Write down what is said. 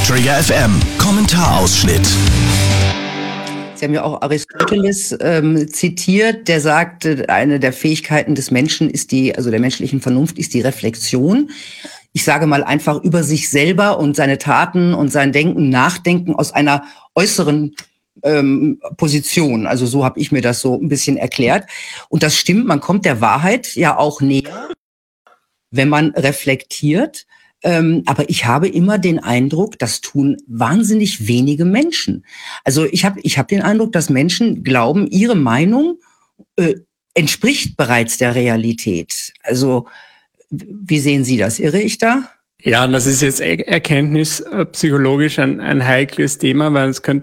Trigger FM Kommentarausschnitt. Sie haben ja auch Aristoteles zitiert, der sagte, eine der Fähigkeiten des Menschen ist der menschlichen Vernunft ist die Reflexion. Ich sage mal einfach über sich selber und seine Taten und sein Denken nachdenken aus einer äußeren Position. Also so habe ich mir das so ein bisschen erklärt. Und das stimmt, man kommt der Wahrheit ja auch näher, wenn man reflektiert. Aber ich habe immer den Eindruck, das tun wahnsinnig wenige Menschen. Also ich hab den Eindruck, dass Menschen glauben, ihre Meinung entspricht bereits der Realität. Also wie sehen Sie das? Irre ich da? Ja, das ist jetzt erkenntnispsychologisch ein heikles Thema, weil es könnte